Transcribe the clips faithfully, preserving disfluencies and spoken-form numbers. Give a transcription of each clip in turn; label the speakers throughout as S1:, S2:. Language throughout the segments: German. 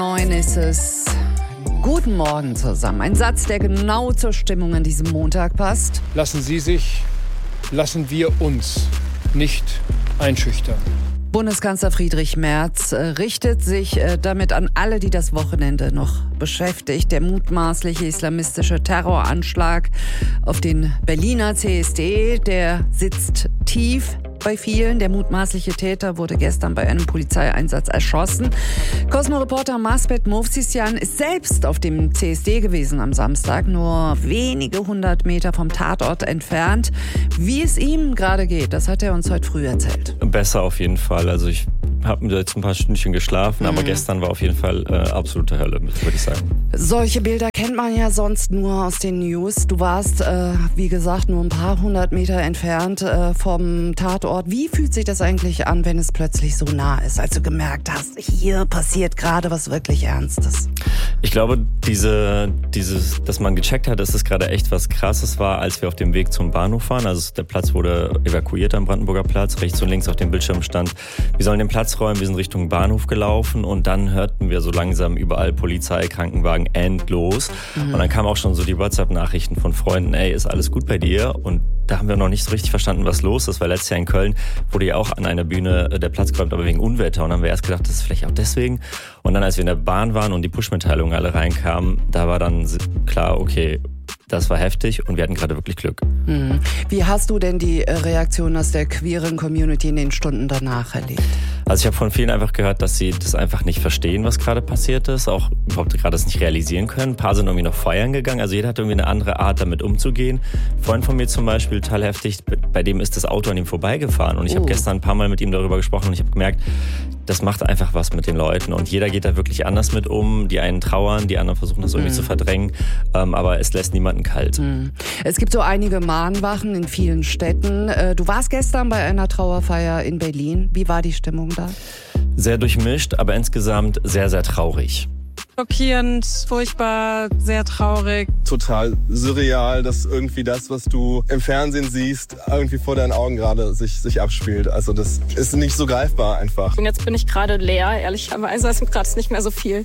S1: Neun ist es. Guten Morgen zusammen. Ein Satz, der genau zur Stimmung an diesem Montag passt.
S2: Lassen Sie sich, lassen wir uns nicht einschüchtern.
S1: Bundeskanzler Friedrich Merz äh, richtet sich äh, damit an alle, die das Wochenende noch beschäftigt. Der mutmaßliche islamistische Terroranschlag auf den Berliner C S D, der sitzt tief bei vielen. Der mutmaßliche Täter wurde gestern bei einem Polizeieinsatz erschossen. Cosmo-Reporter Masbet Movsisyan ist selbst auf dem C S D gewesen am Samstag, nur wenige hundert Meter vom Tatort entfernt. Wie es ihm gerade geht, das hat er uns heute früh erzählt.
S3: Besser auf jeden Fall. Also ich habe jetzt ein paar Stündchen geschlafen, mhm. aber gestern war auf jeden Fall äh, absolute Hölle, würde ich sagen.
S1: Solche Bilder kennt man ja sonst nur aus den News. Du warst, äh, wie gesagt, nur ein paar hundert Meter entfernt äh, vom Tatort. Wie fühlt sich das eigentlich an, wenn es plötzlich so nah ist, als du gemerkt hast, hier passiert gerade was wirklich Ernstes?
S3: Ich glaube, diese, dieses, dass man gecheckt hat, dass es gerade echt was Krasses war, als wir auf dem Weg zum Bahnhof waren. Also der Platz wurde evakuiert am Brandenburger Platz. Rechts und links auf dem Bildschirm stand, wir sollen den Platz räumen. Wir sind Richtung Bahnhof gelaufen und dann hörten wir so langsam überall Polizei, Krankenwagen, endlos. Mhm. Und dann kamen auch schon so die WhatsApp-Nachrichten von Freunden, ey, ist alles gut bei dir? Und da haben wir noch nicht so richtig verstanden, was los ist, weil letztes Jahr in Köln wurde ja auch an einer Bühne der Platz geräumt, aber wegen Unwetter. Und dann haben wir erst gedacht, das ist vielleicht auch deswegen. Und dann, als wir in der Bahn waren und die Push-Mitteilungen alle reinkamen, da war dann klar, okay, das war heftig und wir hatten gerade wirklich Glück.
S1: Mhm. Wie hast du denn die Reaktion aus der queeren Community in den Stunden danach erlebt?
S3: Also ich habe von vielen einfach gehört, dass sie das einfach nicht verstehen, was gerade passiert ist, auch überhaupt gerade das nicht realisieren können. Ein paar sind irgendwie noch feiern gegangen, also jeder hat irgendwie eine andere Art, damit umzugehen. Ein Freund von mir zum Beispiel, total heftig, bei dem ist das Auto an ihm vorbeigefahren und ich oh. habe gestern ein paar Mal mit ihm darüber gesprochen und ich habe gemerkt, das macht einfach was mit den Leuten und jeder geht da wirklich anders mit um. Die einen trauern, die anderen versuchen das irgendwie mhm. zu verdrängen, ähm, aber es lässt niemanden kalt.
S1: Mhm. Es gibt so einige Mahnwachen in vielen Städten. Du warst gestern bei einer Trauerfeier in Berlin. Wie war die Stimmung da?
S3: Sehr durchmischt, aber insgesamt sehr, sehr traurig.
S4: Schockierend, furchtbar, sehr traurig.
S5: Total surreal, dass irgendwie das, was du im Fernsehen siehst, irgendwie vor deinen Augen gerade sich, sich abspielt. Also das ist nicht so greifbar einfach.
S4: Und jetzt bin ich gerade leer, ehrlicherweise. Es ist gerade nicht mehr so viel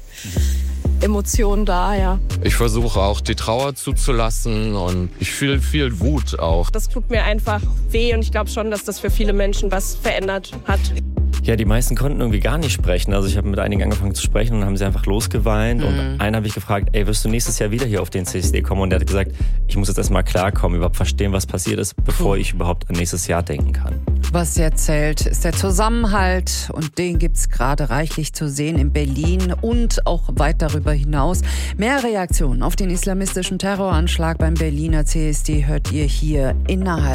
S4: Emotionen da, ja.
S6: Ich versuche auch die Trauer zuzulassen und ich fühle viel Wut auch.
S4: Das tut mir einfach weh und ich glaube schon, dass das für viele Menschen was verändert hat.
S3: Ja, die meisten konnten irgendwie gar nicht sprechen. Also ich habe mit einigen angefangen zu sprechen und dann haben sie einfach losgeweint. Mhm. Und einen habe ich gefragt, ey, wirst du nächstes Jahr wieder hier auf den C S D kommen? Und der hat gesagt, ich muss jetzt erstmal klarkommen, überhaupt verstehen, was passiert ist, bevor mhm. ich überhaupt an nächstes Jahr denken kann.
S1: Was jetzt zählt, ist der Zusammenhalt und den gibt's gerade reichlich zu sehen in Berlin und auch weit darüber hinaus. Mehr Reaktionen auf den islamistischen Terroranschlag beim Berliner C S D hört ihr hier innerhalb